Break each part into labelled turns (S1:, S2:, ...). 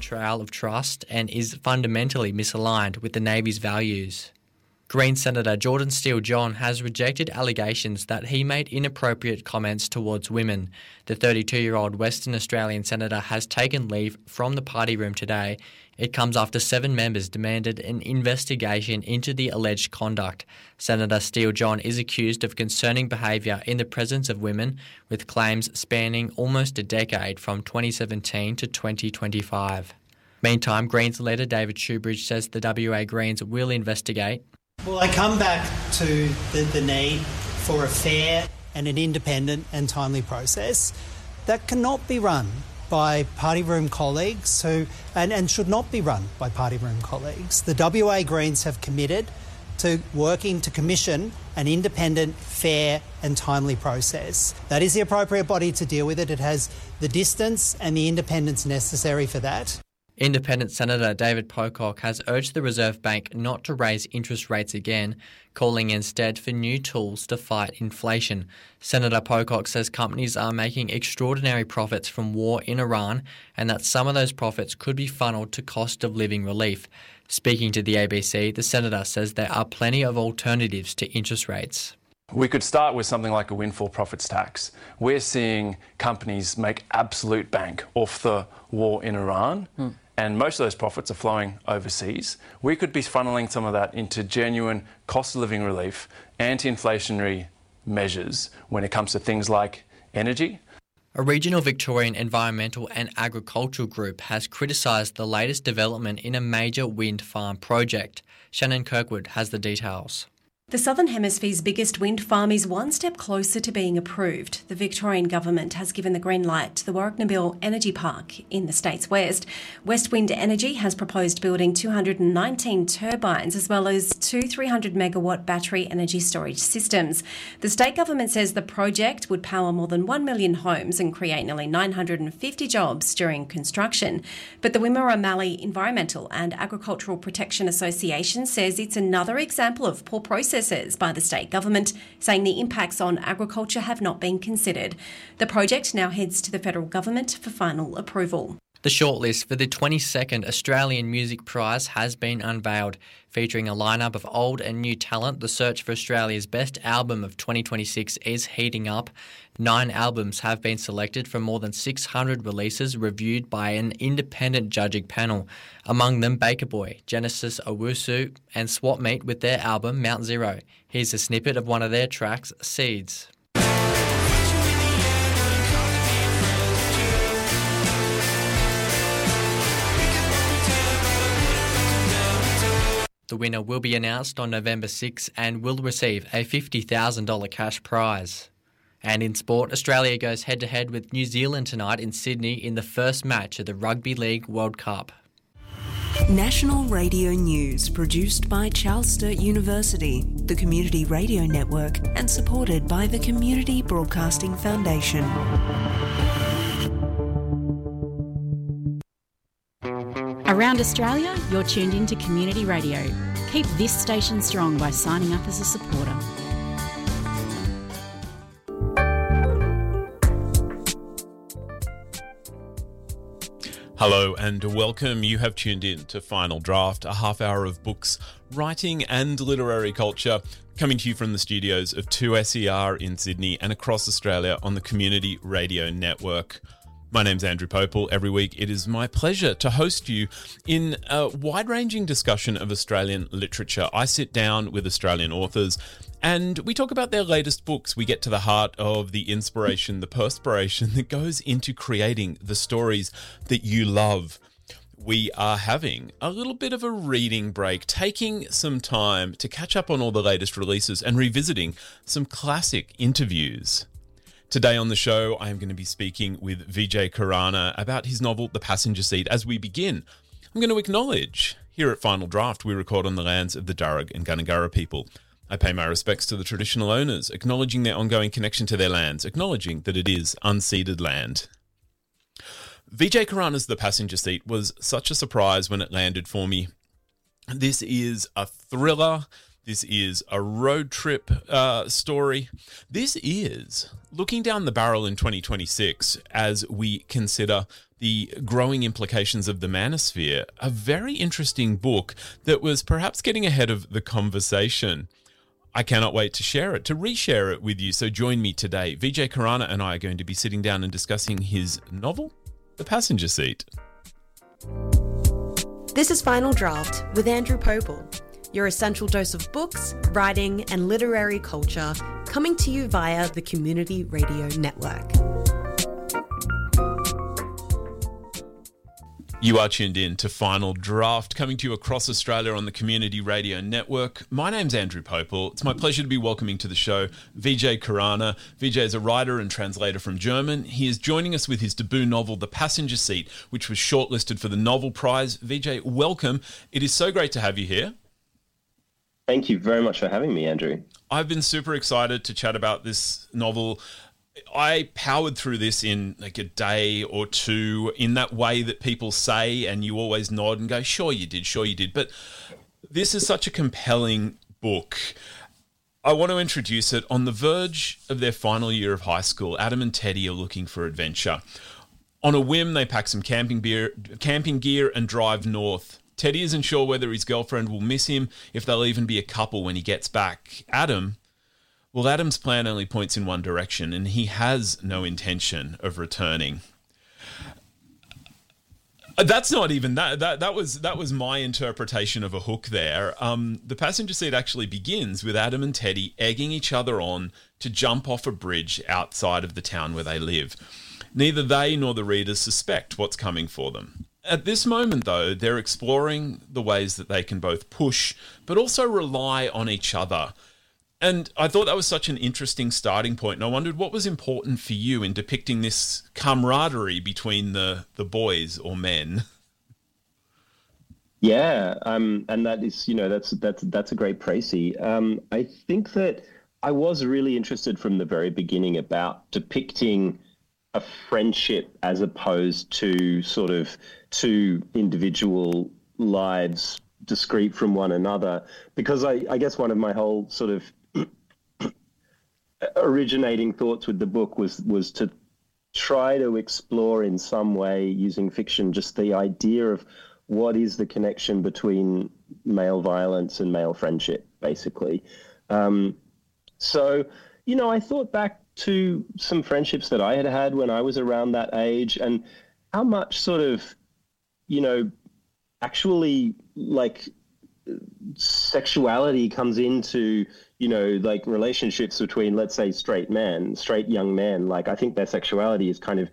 S1: betrayal of trust and is fundamentally misaligned with the Navy's values. Green Senator Jordan Steele-John has rejected allegations that he made inappropriate comments towards women. The 32-year-old Western Australian senator has taken leave from the party room today. It comes after 7 members demanded an investigation into the alleged conduct. Senator Steele-John is accused of concerning behaviour in the presence of women, with claims spanning almost a decade from 2017 to 2025. Meantime, Greens leader David Shoebridge says the WA Greens will investigate.
S2: Well, I come back to the need for a fair and an independent and timely process that cannot be run by party room colleagues and should not be run by party room colleagues. The WA Greens have committed to working to commission an independent, fair and timely process. That is the appropriate body to deal with it. It has the distance and the independence necessary for that.
S1: Independent Senator David Pocock has urged the Reserve Bank not to raise interest rates again, calling instead for new tools to fight inflation. Senator Pocock says companies are making extraordinary profits from war in Iran and that some of those profits could be funneled to cost of living relief. Speaking to the ABC, the Senator says there are plenty of alternatives to interest rates.
S3: We could start with something like a windfall profits tax. We're seeing companies make absolute bank off the war in Iran. And most of those profits are flowing overseas. We could be funneling some of that into genuine cost of living relief, anti-inflationary measures when it comes to things like energy.
S1: A regional Victorian environmental and agricultural group has criticised the latest development in a major wind farm project. Shannon Kirkwood has the details.
S4: The Southern Hemisphere's biggest wind farm is one step closer to being approved. The Victorian government has given the green light to the Warragnabil Energy Park in the state's west. West Wind Energy has proposed building 219 turbines as well as 2 300-megawatt battery energy storage systems. The state government says the project would power more than 1 million homes and create nearly 950 jobs during construction. But the Wimmera Mallee Environmental and Agricultural Protection Association says it's another example of poor process by the state government, saying the impacts on agriculture have not been considered. The project now heads to the federal government for final approval.
S1: The shortlist for the 22nd Australian Music Prize has been unveiled. Featuring a lineup of old and new talent, the search for Australia's best album of 2026 is heating up. 9 albums have been selected from more than 600 releases reviewed by an independent judging panel. Among them, Baker Boy, Genesis Owusu and Swap Meet with their album Mount Zero. Here's a snippet of one of their tracks, Seeds. The winner will be announced on November 6 and will receive a $50,000 cash prize. And in sport, Australia goes head-to-head with New Zealand tonight in Sydney in the first match of the Rugby League World Cup.
S5: National Radio News, produced by Charles Sturt University, the Community Radio Network, and supported by the Community Broadcasting Foundation.
S6: Around Australia, you're tuned in to Community Radio. Keep this station strong by signing up as a supporter.
S7: Hello and welcome. You have tuned in to Final Draft, a half hour of books, writing and literary culture, coming to you from the studios of 2SER in Sydney and across Australia on the Community Radio Network. My name's Andrew Popel. Every week it is my pleasure to host you in a wide-ranging discussion of Australian literature. I sit down with Australian authors and we talk about their latest books. We get to the heart of the inspiration, the perspiration that goes into creating the stories that you love. We are having a little bit of a reading break, taking some time to catch up on all the latest releases and revisiting some classic interviews. Today on the show, I am going to be speaking with Vijay Khurana about his novel, The Passenger Seat. As we begin, I'm going to acknowledge, here at Final Draft, we record on the lands of the Darug and Gundungurra people. I pay my respects to the traditional owners, acknowledging their ongoing connection to their lands, acknowledging that it is unceded land. Vijay Khurana's The Passenger Seat was such a surprise when it landed for me. This is a thriller. This is a road trip story. This is looking down the barrel in 2026 as we consider The Growing Implications of the Manosphere, a very interesting book that was perhaps getting ahead of the conversation. I cannot wait to reshare it with you. So join me today. Vijay Khurana and I are going to be sitting down and discussing his novel, The Passenger Seat.
S8: This is Final Draft with Andrew Popel, your essential dose of books, writing and literary culture, coming to you via the Community Radio Network.
S7: You are tuned in to Final Draft, coming to you across Australia on the Community Radio Network. My name's Andrew Popel. It's my pleasure to be welcoming to the show Vijay Khurana. Vijay is a writer and translator from German. He is joining us with his debut novel, The Passenger Seat, which was shortlisted for the Novel Prize. Vijay, welcome. It is so great to have you here.
S9: Thank you very much for having me, Andrew.
S7: I've been super excited to chat about this novel. I powered through this in like a day or two in that way that people say, and you always nod and go, sure you did. But this is such a compelling book. I want to introduce it. On the verge of their final year of high school, Adam and Teddy are looking for adventure. On a whim, they pack some camping gear and drive north. Teddy isn't sure whether his girlfriend will miss him, if they'll even be a couple when he gets back. Adam's plan only points in one direction, and he has no intention of returning. That's not even that. That was my interpretation of a hook there. The Passenger Seat actually begins with Adam and Teddy egging each other on to jump off a bridge outside of the town where they live. Neither they nor the readers suspect what's coming for them. At this moment, though, they're exploring the ways that they can both push, but also rely on each other. And I thought that was such an interesting starting point, and I wondered what was important for you in depicting this camaraderie between the boys or men.
S9: Yeah, and that is, that's a great précis. I think that I was really interested from the very beginning about depicting a friendship as opposed to sort of two individual lives discrete from one another, because I guess one of my whole sort of originating thoughts with the book was to try to explore in some way using fiction just the idea of what is the connection between male violence and male friendship, basically. So, I thought back to some friendships that I had when I was around that age, and how much sort of, actually like sexuality comes into, like relationships between, let's say, straight young men. Like, I think their sexuality is kind of,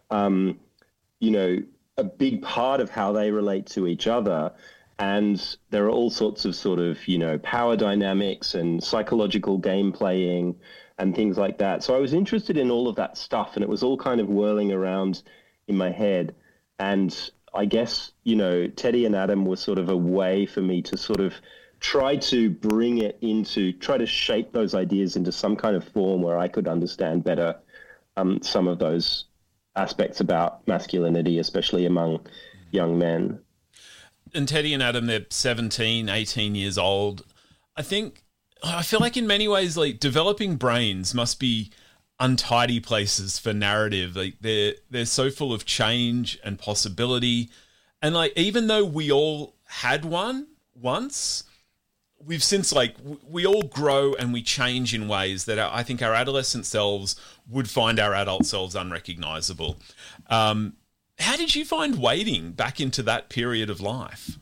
S9: a big part of how they relate to each other. And there are all sorts of sort of, power dynamics and psychological game playing and things like that. So I was interested in all of that stuff, and it was all kind of whirling around in my head. And I guess, Teddy and Adam were sort of a way for me to sort of try to shape those ideas into some kind of form where I could understand better some of those aspects about masculinity, especially among young men.
S7: And Teddy and Adam, they're 17, 18 years old. I feel like in many ways, like, developing brains must be untidy places for narrative. Like, they're so full of change and possibility. And like, even though we all had one once, we've since, like, we all grow and we change in ways that I think our adolescent selves would find our adult selves unrecognizable. How did you find wading back into that period of life?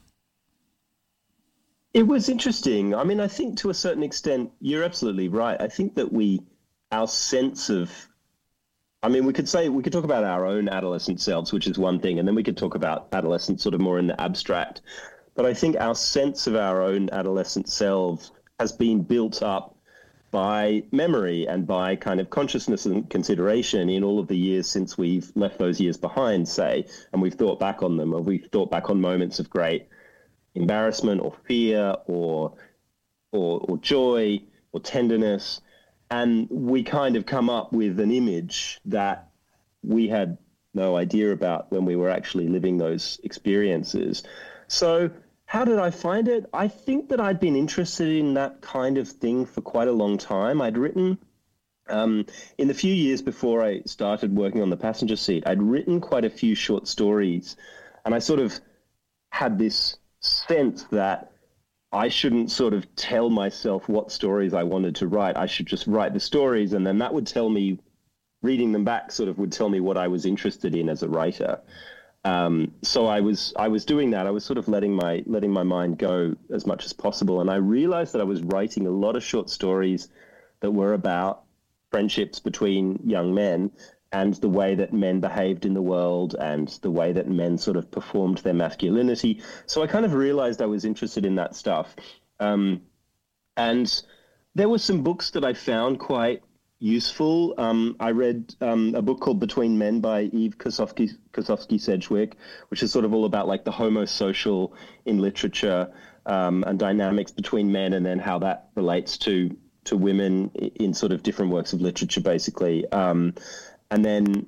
S9: It was interesting. I mean, I think to a certain extent, you're absolutely right. I think that our sense of, we could talk about our own adolescent selves, which is one thing, and then we could talk about adolescence sort of more in the abstract. But I think our sense of our own adolescent selves has been built up by memory and by kind of consciousness and consideration in all of the years since we've left those years behind, say, and we've thought back on them, or we've thought back on moments of great embarrassment or fear or joy or tenderness. And we kind of come up with an image that we had no idea about when we were actually living those experiences. So how did I find it? I think that I'd been interested in that kind of thing for quite a long time. I'd written In the few years before I started working on The Passenger Seat, I'd written quite a few short stories, and I sort of had this sense that I shouldn't sort of tell myself what stories I wanted to write. I should just write the stories, and then that would tell me, reading them back sort of would tell me what I was interested in as a writer. So I was doing that. I was sort of letting my mind go as much as possible. And I realized that I was writing a lot of short stories that were about friendships between young men and the way that men behaved in the world and the way that men sort of performed their masculinity. So I kind of realized I was interested in that stuff. And there were some books that I found quite useful. I read a book called Between Men by Eve Kosofsky-Sedgwick, which is sort of all about like the homosocial in literature and dynamics between men, and then how that relates to women in sort of different works of literature, basically. And then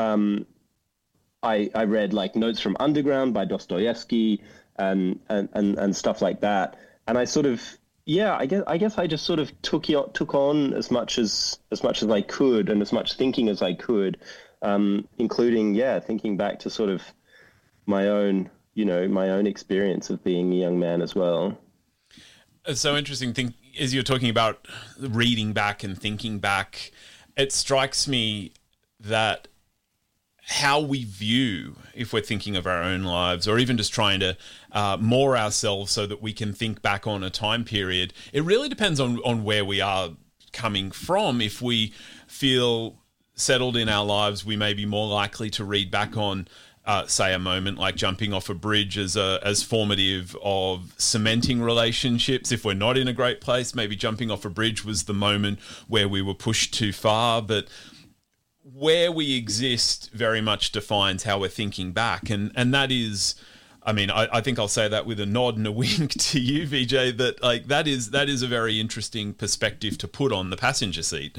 S9: I read like Notes from Underground by Dostoevsky and stuff like that. And I sort of, I guess I just sort of took on as much as I could and as much thinking as I could, including thinking back to sort of my own experience of being a young man as well.
S7: It's so interesting. As you're talking about reading back and thinking back, it strikes me that how we view, if we're thinking of our own lives or even just trying to moor ourselves so that we can think back on a time period, it really depends on where we are coming from. If we feel settled in our lives, we may be more likely to read back on, say, a moment like jumping off a bridge as formative of cementing relationships. If we're not in a great place, maybe jumping off a bridge was the moment where we were pushed too far. But where we exist very much defines how we're thinking back. And that is, I mean, I think I'll say that with a nod and a wink to you, VJ, that like that is a very interesting perspective to put on The Passenger Seat.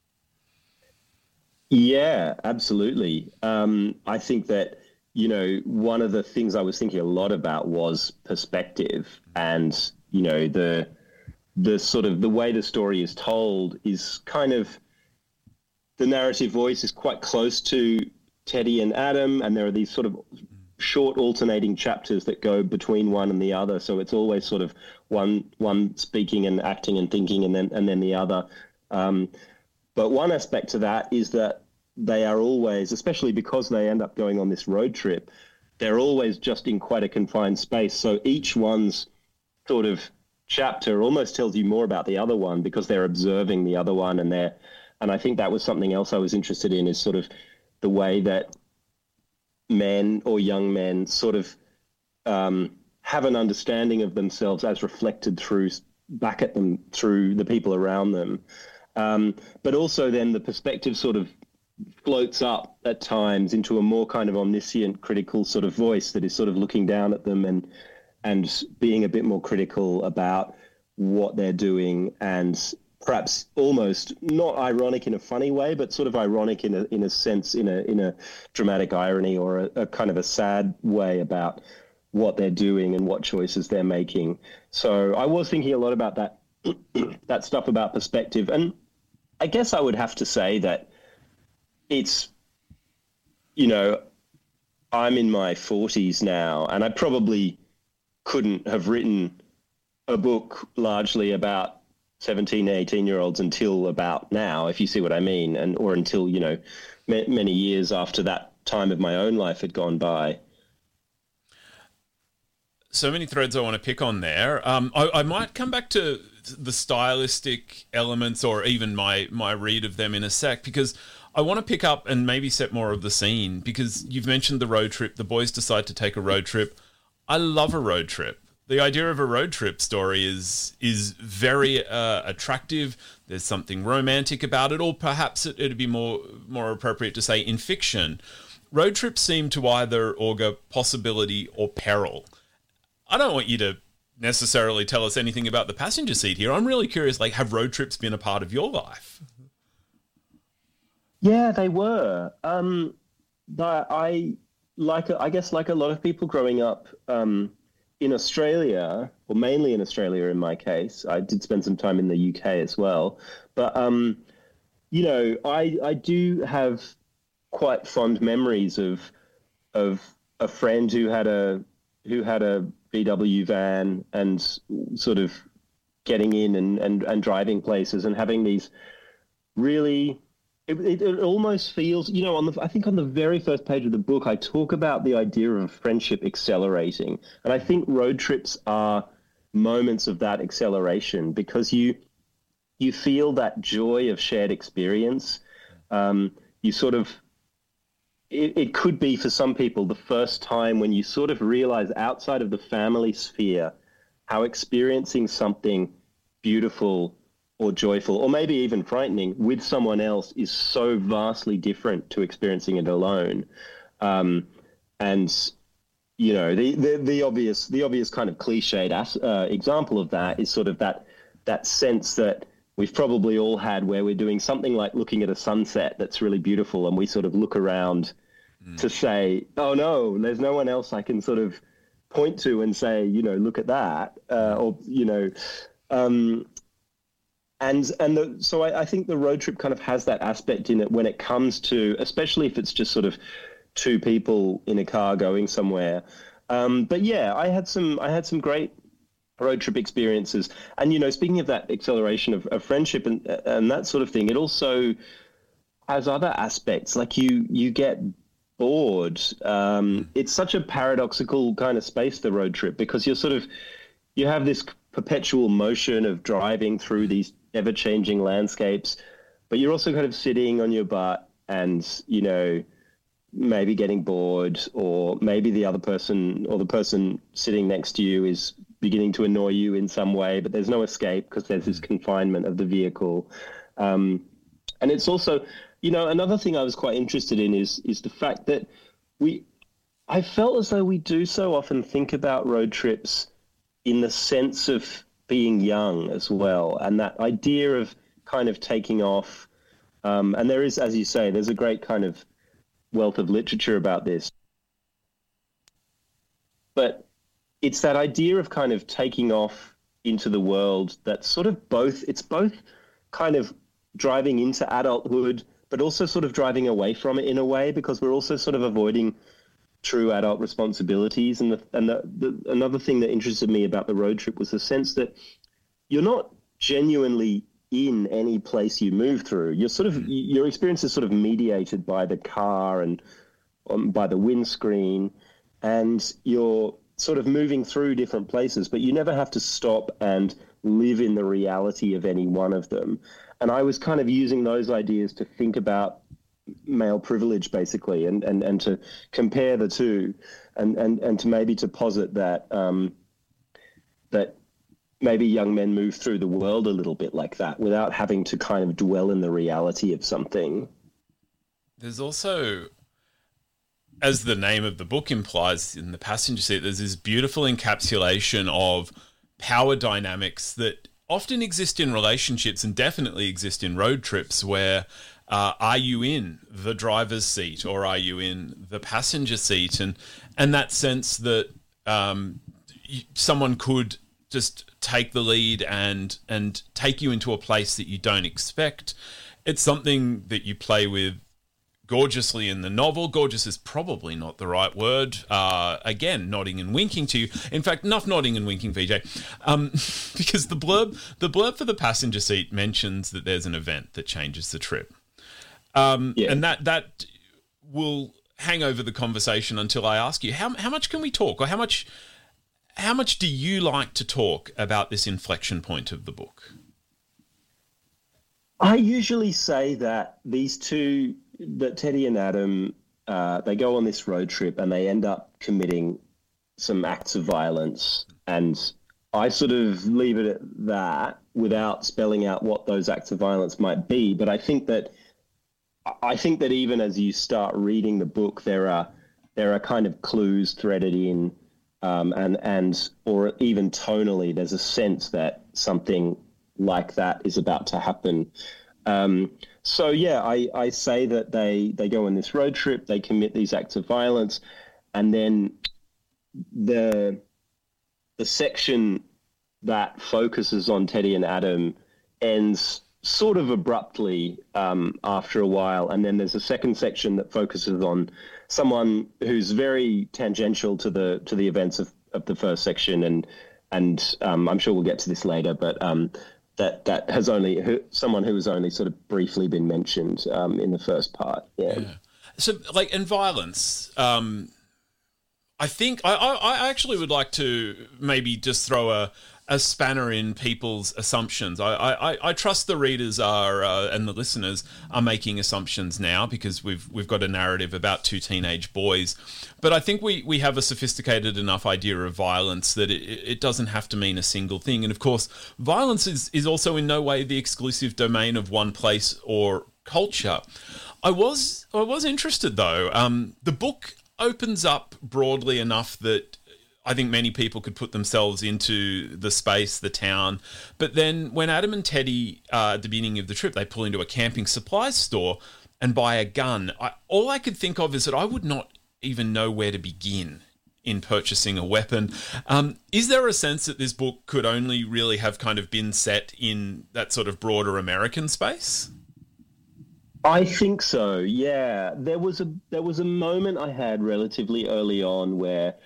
S9: Yeah, absolutely. I think that, one of the things I was thinking a lot about was perspective, and, the sort of the way the story is told is kind of, the narrative voice is quite close to Teddy and Adam, and there are these sort of short alternating chapters that go between one and the other. So it's always sort of one speaking and acting and thinking, and then the other. But one aspect to that is that they are always, especially because they end up going on this road trip, they're always just in quite a confined space. So each one's sort of chapter almost tells you more about the other one because they're observing the other one, and I think that was something else I was interested in, is sort of the way that men or young men sort of have an understanding of themselves as reflected back at them through the people around them. But also then the perspective sort of floats up at times into a more kind of omniscient, critical sort of voice that is sort of looking down at them and being a bit more critical about what they're doing, and perhaps almost not ironic in a funny way, but sort of ironic in a sense, in a dramatic irony or a kind of a sad way about what they're doing and what choices they're making. So I was thinking a lot about that that stuff about perspective, and I guess I would have to say that it's, I'm in my 40s now, and I probably couldn't have written a book largely about 17, 18-year-olds until about now, if you see what I mean, or until, many years after that time of my own life had gone by.
S7: So many threads I want to pick on there. I might come back to the stylistic elements or even my read of them in a sec, because I want to pick up and maybe set more of the scene, because you've mentioned the road trip. The boys decide to take a road trip. I love a road trip. The idea of a road trip story is very attractive. There's something romantic about it, or perhaps it'd be more appropriate to say in fiction. Road trips seem to either augur possibility or peril. I don't want you to necessarily tell us anything about The Passenger Seat here. I'm really curious, like, have road trips been a part of your life?
S9: Yeah, they were. I guess like a lot of people growing up in Australia, or mainly in Australia in my case, I did spend some time in the UK as well. But, I do have quite fond memories of a friend who had a VW van and sort of getting in and driving places and having these really. It almost feels, I think on the very first page of the book, I talk about the idea of friendship accelerating. And I think road trips are moments of that acceleration because you feel that joy of shared experience. You sort of, it could be for some people the first time when you sort of realize outside of the family sphere how experiencing something beautiful or joyful, or maybe even frightening with someone else is so vastly different to experiencing it alone. And, the obvious kind of cliched example of that is sort of that sense that we've probably all had where we're doing something like looking at a sunset that's really beautiful and we sort of look around to say, oh no, there's no one else I can sort of point to and say, look at that. So I think the road trip kind of has that aspect in it when it comes to, especially if it's just sort of two people in a car going somewhere. But yeah, I had some great road trip experiences. And, speaking of that acceleration of friendship and that sort of thing, it also has other aspects. Like you get bored. It's such a paradoxical kind of space, the road trip, because you have this perpetual motion of driving through these ever-changing landscapes, but you're also kind of sitting on your butt and, maybe getting bored, or maybe the other person or the person sitting next to you is beginning to annoy you in some way, but there's no escape because there's this confinement of the vehicle. And it's also, another thing I was quite interested in is the fact that I felt as though we do so often think about road trips in the sense of being young as well, and that idea of kind of taking off. And there is, as you say, there's a great kind of wealth of literature about this. But it's that idea of kind of taking off into the world that's sort of it's both kind of driving into adulthood, but also sort of driving away from it in a way, because we're also sort of avoiding true adult responsibilities. And another thing that interested me about the road trip was the sense that you're not genuinely in any place you move through. Your experience is sort of mediated by the car and by the windscreen, and you're sort of moving through different places, but you never have to stop and live in the reality of any one of them. And I was kind of using those ideas to think about male privilege, basically, and to compare the two, and to maybe to posit that that maybe young men move through the world a little bit like that without having to kind of dwell in the reality of something.
S7: There's also, as the name of the book implies, in the passenger seat, there's this beautiful encapsulation of power dynamics that often exist in relationships and definitely exist in road trips, where are you in the driver's seat or are you in the passenger seat? And that sense that someone could just take the lead and take you into a place that you don't expect. It's something that you play with gorgeously in the novel. Gorgeous is probably not the right word. Again, nodding and winking to you. In fact, enough nodding and winking, VJ, because the blurb for the passenger seat mentions that there's an event that changes the trip. And that will hang over the conversation until I ask you, how much can we talk, or how much do you like to talk about this inflection point of the book?
S9: I usually say that these two, that Teddy and Adam, they go on this road trip and they end up committing some acts of violence. And I sort of leave it at that without spelling out what those acts of violence might be. But I think that even as you start reading the book, there are kind of clues threaded in, and or even tonally, there's a sense that something like that is about to happen. So yeah, I say that they go on this road trip, they commit these acts of violence, and then the section that focuses on Teddy and Adam ends sort of abruptly after a while. And then there's a second section that focuses on someone who's very tangential to the events of the first section. And I'm sure we'll get to this later, but that has someone who has only sort of briefly been mentioned in the first part. Yeah.
S7: So, and violence. I think I actually would like to maybe just throw a spanner in people's assumptions. I trust the readers are and the listeners are making assumptions now because we've got a narrative about two teenage boys, but I think we have a sophisticated enough idea of violence that it doesn't have to mean a single thing. And of course, violence is also in no way the exclusive domain of one place or culture. I was interested though. The book opens up broadly enough that I think many people could put themselves into the space, the town. But then when Adam and Teddy, at the beginning of the trip, they pull into a camping supplies store and buy a gun, all I could think of is that I would not even know where to begin in purchasing a weapon. Is there a sense that this book could only really have kind of been set in that sort of broader American space?
S9: I think so. Yeah, there was a moment I had relatively early on where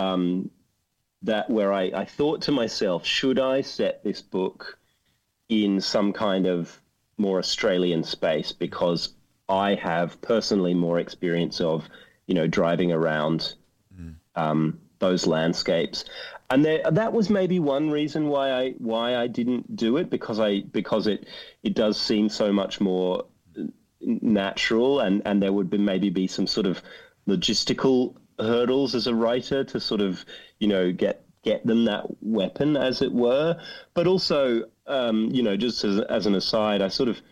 S9: I thought to myself, should I set this book in some kind of more Australian space, because I have personally more experience of driving around those landscapes, and that was maybe one reason why I didn't do it, because it does seem so much more natural, and there would maybe be some sort of logistical hurdles as a writer to sort of get them that weapon, as it were. But also just as an aside,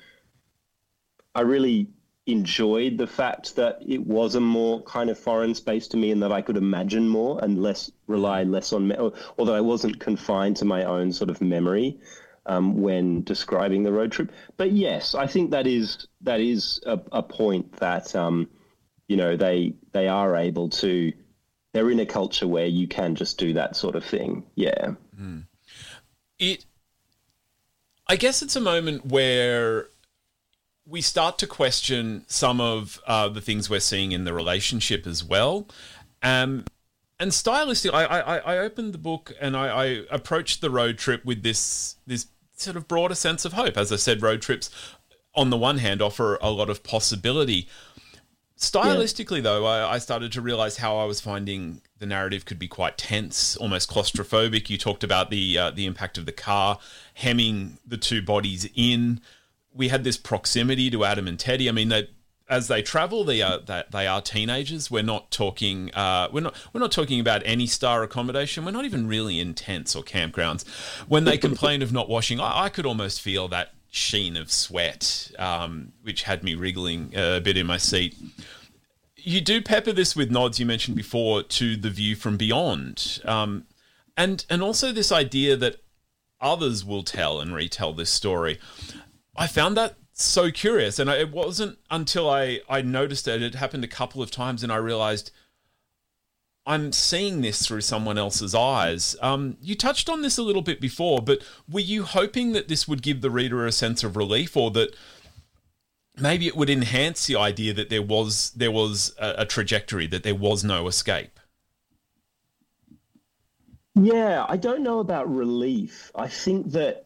S9: I really enjoyed the fact that it was a more kind of foreign space to me, and that I could imagine more and rely less on although I wasn't confined to my own sort of memory when describing the road trip. But yes, I think that is a point that they are able to. They're in a culture where you can just do that sort of thing. Yeah.
S7: I guess it's a moment where we start to question some of the things we're seeing in the relationship as well. And stylistically, I opened the book and I approached the road trip with this sort of broader sense of hope. As I said, road trips, on the one hand, offer a lot of possibility. Stylistically, though, I started to realise how I was finding the narrative could be quite tense, almost claustrophobic. You talked about the impact of the car hemming the two bodies in. We had this proximity to Adam and Teddy. I mean, as they travel, they are teenagers. We're not talking. We're not talking about any star accommodation. We're not even really in tents or campgrounds. When they complain of not washing, I could almost feel that sheen of sweat, which had me wriggling a bit in my seat. You do pepper this with nods, you mentioned before, to The View from Beyond, and also this idea that others will tell and retell this story. I found that so curious, and it wasn't until I noticed it happened a couple of times, and I realised I'm seeing this through someone else's eyes. You touched on this a little bit before, but were you hoping that this would give the reader a sense of relief, or that maybe it would enhance the idea that there was a trajectory, that there was no escape?
S9: Yeah, I don't know about relief. I think that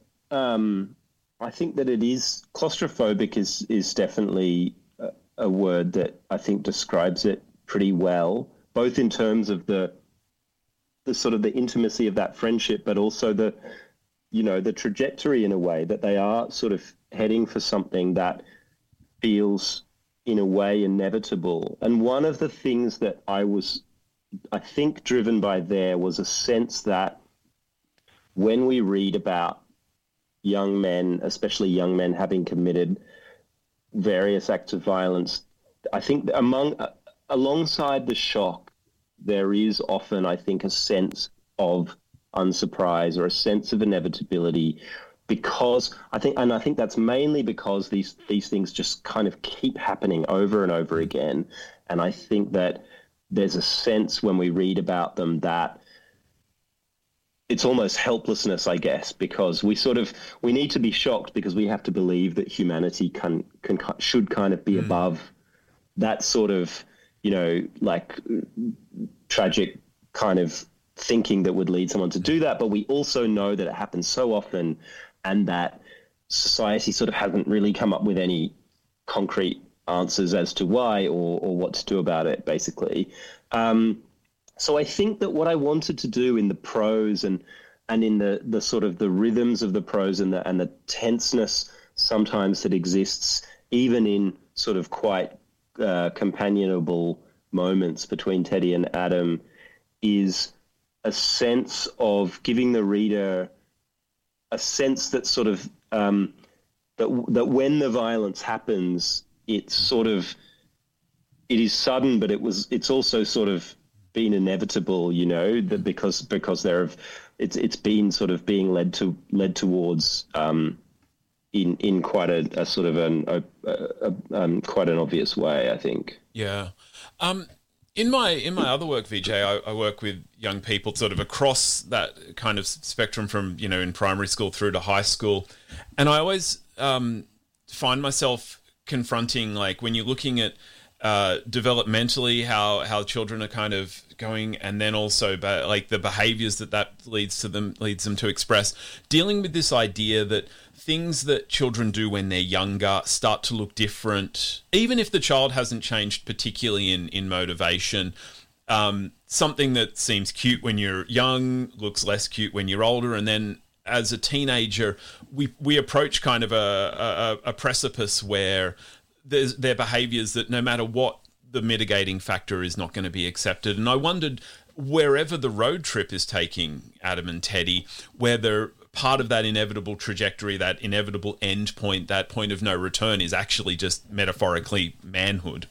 S9: it is claustrophobic is definitely a word that I think describes it pretty well, both in terms of the sort of the intimacy of that friendship, but also the trajectory, in a way that they are sort of heading for something that feels in a way inevitable. And one of the things that I think driven by there was a sense that when we read about young men, especially young men having committed various acts of violence, I think alongside the shock, there is often, I think, a sense of unsurprise or a sense of inevitability, because I think that's mainly because these things just kind of keep happening over and over again. And I think that there's a sense when we read about them that it's almost helplessness, I guess, because we need to be shocked because we have to believe that humanity should kind of be above that sort of, like tragic kind of thinking that would lead someone to do that. But we also know that it happens so often, and that society sort of hasn't really come up with any concrete answers as to why or what to do about it, basically. So I think that what I wanted to do in the prose and in the sort of the rhythms of the prose and the tenseness sometimes that exists, even in sort of quite companionable moments between Teddy and Adam, is a sense of giving the reader a sense that sort of that when the violence happens, it is sudden, but it's also sort of been inevitable, that because it's been sort of being led towards in quite a sort of quite an obvious way, I think.
S7: Yeah. In my other work, Vijay, I work with young people sort of across that kind of spectrum from, in primary school through to high school. And I always find myself confronting, like, when you're looking at developmentally how children are kind of going, and then also like the behaviors that leads them to express, dealing with this idea that things that children do when they're younger start to look different, even if the child hasn't changed particularly in motivation. Something that seems cute when you're young looks less cute when you're older, and then as a teenager we approach kind of a precipice where there are behaviours that no matter what the mitigating factor is not going to be accepted. And I wondered, wherever the road trip is taking Adam and Teddy, whether part of that inevitable trajectory, that inevitable end point, that point of no return, is actually just metaphorically manhood.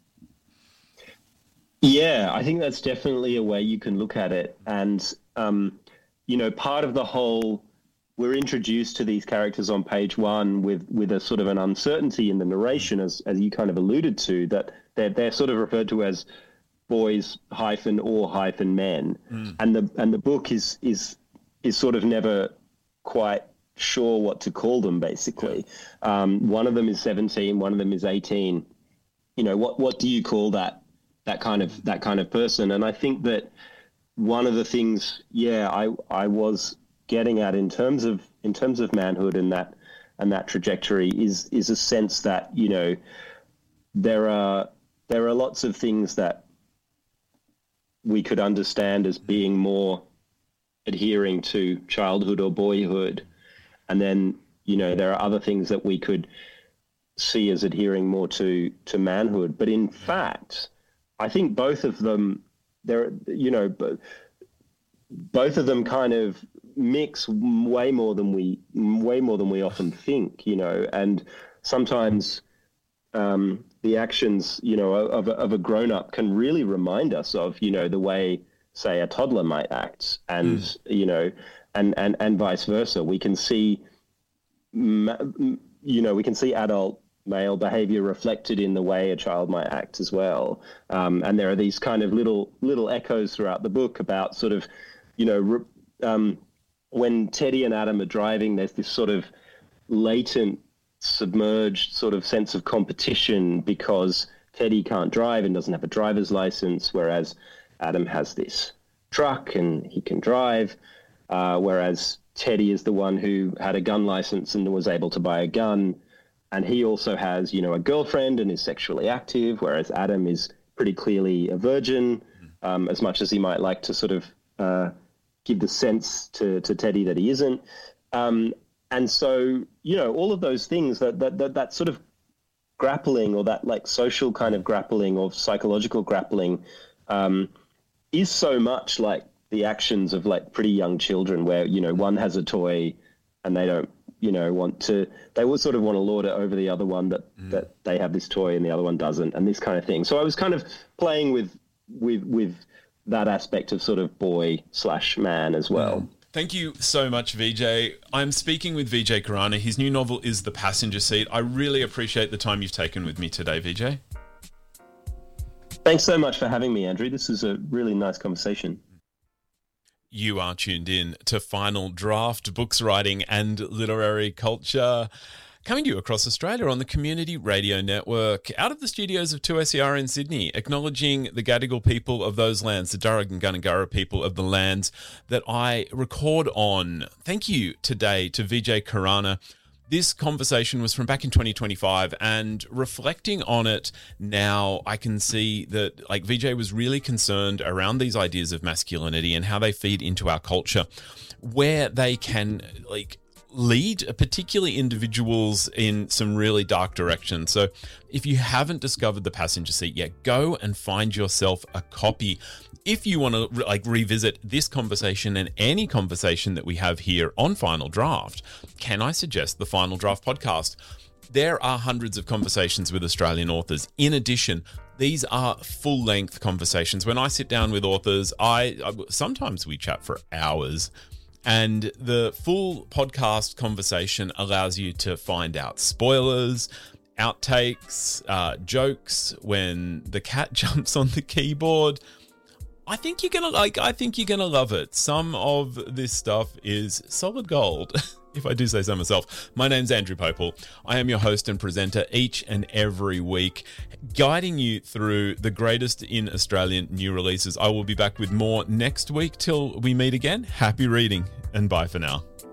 S9: Yeah, I think that's definitely a way you can look at it. And, part of the whole, we're introduced to these characters on page one with a sort of an uncertainty in the narration, as you kind of alluded to, that they're sort of referred to as boys or men. And the book is sort of never quite sure what to call them, basically. One of them is 17, one of them is 18. What do you call that kind of person? And I think that one of the things, I was getting at in terms of manhood and that trajectory is a sense that, there are lots of things that we could understand as being more adhering to childhood or boyhood, and then there are other things that we could see as adhering more to manhood. But in fact, I think both of them both of them kind of mix way more than we often think, and sometimes the actions, of a grown-up can really remind us of, the way, say, a toddler might act, and and vice versa. We can see, adult male behavior reflected in the way a child might act as well. And there are these kind of little echoes throughout the book about sort of, when Teddy and Adam are driving, there's this sort of latent, submerged sort of sense of competition because Teddy can't drive and doesn't have a driver's license, whereas Adam has this truck and he can drive, whereas Teddy is the one who had a gun license and was able to buy a gun. And he also has, a girlfriend and is sexually active, whereas Adam is pretty clearly a virgin, as much as he might like to sort of give the sense to Teddy that he isn't. And so, all of those things, that sort of grappling, or that like social kind of grappling or psychological grappling, is so much like the actions of like pretty young children where, one has a toy and they don't, they will sort of want to lord it over the other one that they have this toy and the other one doesn't, and this kind of thing. So I was kind of playing with that aspect of sort of boy/man as well.
S7: Thank you so much, Vijay. I'm speaking with Vijay Khurana. His new novel is The Passenger Seat. I really appreciate the time you've taken with me today, Vijay.
S9: Thanks so much for having me, Andrew. This is a really nice conversation.
S7: You are tuned in to Final Draft, books, writing and literary culture, coming to you across Australia on the Community Radio Network, out of the studios of 2SER in Sydney, acknowledging the Gadigal people of those lands, the Darug and Gundungurra people of the lands that I record on. Thank you today to Vijay Khurana. This conversation was from back in 2025, and reflecting on it now, I can see that Vijay was really concerned around these ideas of masculinity and how they feed into our culture, where they can lead particularly individuals in some really dark directions. So if you haven't discovered The Passenger Seat yet, go and find yourself a copy. If you want to revisit this conversation and any conversation that we have here on Final Draft, can I suggest the Final Draft podcast? There are hundreds of conversations with Australian authors. In addition, these are full-length conversations. When I sit down with authors, sometimes we chat for hours. And the full podcast conversation allows you to find out spoilers, outtakes, jokes when the cat jumps on the keyboard. I think you're gonna love it. Some of this stuff is solid gold, if I do say so myself. My name's Andrew Popel. I am your host and presenter each and every week, guiding you through the greatest in Australian new releases. I will be back with more next week. Till we meet again, happy reading and bye for now.